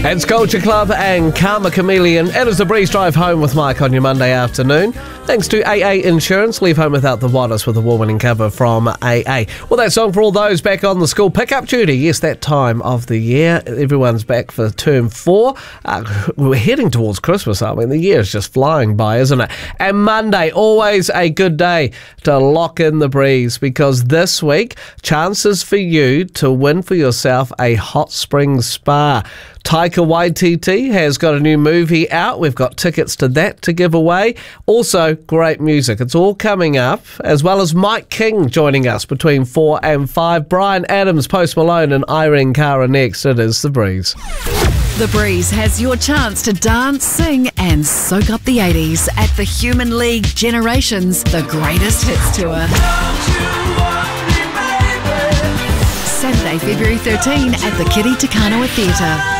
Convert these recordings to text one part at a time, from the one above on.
It's Culture Club and Karma Chameleon. It is the Breeze Drive home with Mike on your Monday afternoon. Thanks to AA Insurance. Leave home without the waters with a award-winning cover from AA. Well, that song for all those back on the school pickup duty. Yes, that time of the year. Everyone's back for term 4. We're heading towards Christmas, aren't we? The year is just flying by, isn't it? And Monday, always a good day to lock in the breeze, because this week, chances for you to win for yourself a hot springs spa. Taika Waititi has got a new movie out. We've got tickets to that to give away. Also, great music. It's all coming up, as well as Mike King joining us between 4 and 5. Brian Adams, Post Malone and Irene Cara next. It is The Breeze. The Breeze has your chance to dance, sing and soak up the 80s at the Human League Generations, The Greatest Hits Tour. Saturday, February 13 at the Kitty Takanawa Theatre.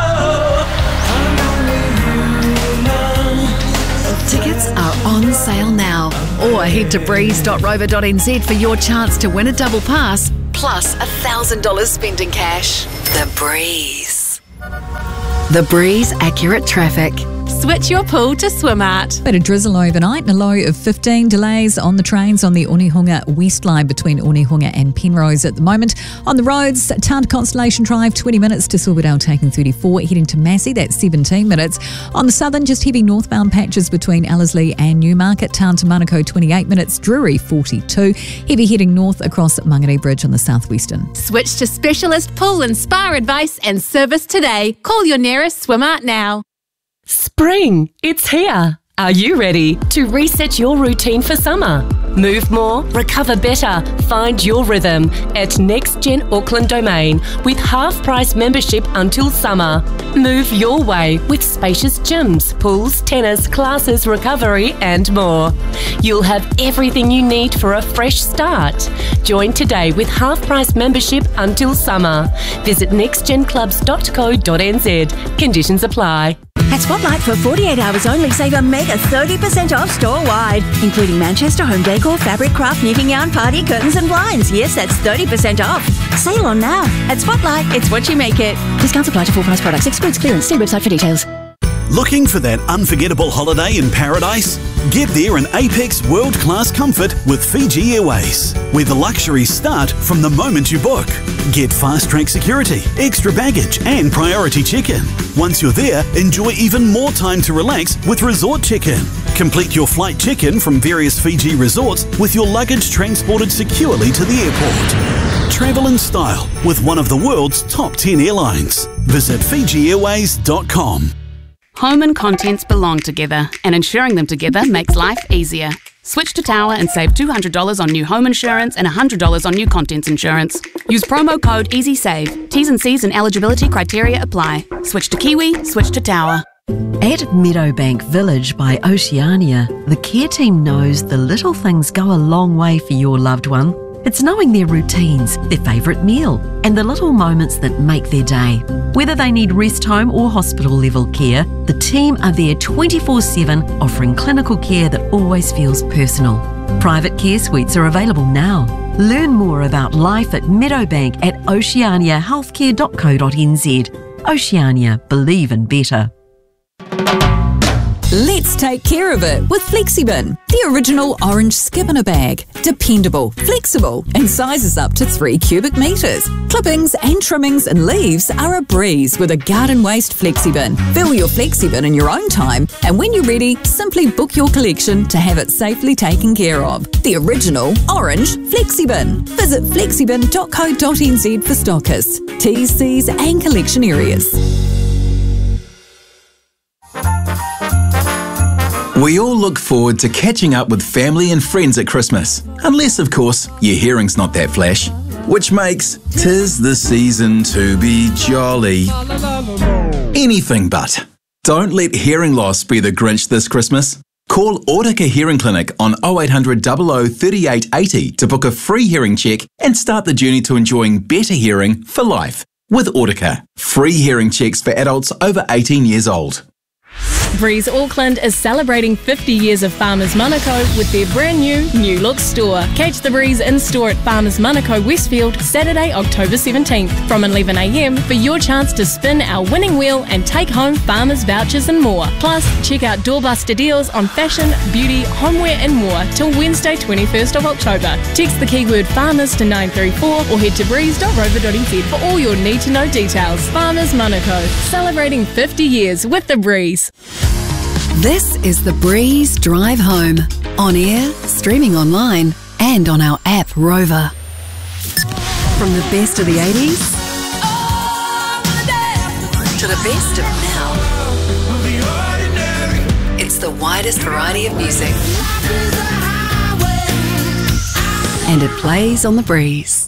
Tickets are on sale now, or head to breeze.rover.nz for your chance to win a double pass plus $1,000 spending cash. The Breeze. The Breeze Accurate Traffic. Switch your pool to Swimart. Bit of drizzle overnight and a low of 15. Delays on the trains on the Onehunga West Line between Onehunga and Penrose at the moment. On the roads, Town to Constellation Drive, 20 minutes to Silverdale taking 34. Heading to Massey, that's 17 minutes. On the southern, just heavy northbound patches between Ellerslie and Newmarket. Town to Manukau, 28 minutes. Drury, 42. Heavy heading north across Mangere Bridge on the southwestern. Switch to specialist pool and spa advice and service today. Call your nearest Swimart now. Spring, it's here. Are you ready to reset your routine for summer? Move more, recover better, find your rhythm at NextGen Auckland Domain with half-price membership until summer. Move your way with spacious gyms, pools, tennis, classes, recovery and more. You'll have everything you need for a fresh start. Join today with half-price membership until summer. Visit nextgenclubs.co.nz. Conditions apply. At Spotlight, for 48 hours only, save a mega 30% off store-wide, including Manchester home decor, fabric, craft, knitting yarn, party, curtains and blinds. Yes, that's 30% off. Sale on now. At Spotlight, it's what you make it. Discounts apply to full-price products. Excludes clearance. See website for details. Looking for that unforgettable holiday in paradise? Get there in apex world-class comfort with Fiji Airways, where the luxuries start from the moment you book. Get fast-track security, extra baggage and priority check-in. Once you're there, enjoy even more time to relax with resort check-in. Complete your flight check-in from various Fiji resorts with your luggage transported securely to the airport. Travel in style with one of the world's top 10 airlines. Visit FijiAirways.com. Home and contents belong together, and insuring them together makes life easier. Switch to Tower and save $200 on new home insurance and $100 on new contents insurance. Use promo code EasySave. T's and C's and eligibility criteria apply. Switch to Kiwi, switch to Tower. At Meadowbank Village by Oceania, the care team knows the little things go a long way for your loved one. It's knowing their routines, their favourite meal, and the little moments that make their day. Whether they need rest home or hospital level care, the team are there 24/7, offering clinical care that always feels personal. Private care suites are available now. Learn more about life at Meadowbank at oceaniahealthcare.co.nz. Oceania, believe in better. Let's take care of it with FlexiBin, the original orange skip in a bag. Dependable, flexible, and sizes up to 3 cubic metres. Clippings and trimmings and leaves are a breeze with a garden waste FlexiBin. Fill your FlexiBin in your own time, and when you're ready, simply book your collection to have it safely taken care of. The original orange FlexiBin. Visit flexibin.co.nz for stockists, T's, C's and collection areas. We all look forward to catching up with family and friends at Christmas. Unless, of course, your hearing's not that flash. Which makes 'tis the season to be jolly. Anything but. Don't let hearing loss be the Grinch this Christmas. Call Audica Hearing Clinic on 0800 00 38 80 to book a free hearing check and start the journey to enjoying better hearing for life. With Audica, free hearing checks for adults over 18 years old. Breeze Auckland is celebrating 50 years of Farmers Manukau with their brand new look store. Catch the Breeze in store at Farmers Manukau Westfield Saturday, October 17th from 11 a.m. for your chance to spin our winning wheel and take home Farmers vouchers and more. Plus, check out doorbuster deals on fashion, beauty, homeware and more till Wednesday 21st of October. Text the keyword Farmers to 934 or head to breeze.rover.nz for all your need to know details. Farmers Manukau, celebrating 50 years with the Breeze. This is the Breeze Drive Home. On air, streaming online, and on our app Rover. From the best of the 80s to the best of now, it's the widest variety of music. And it plays on the Breeze.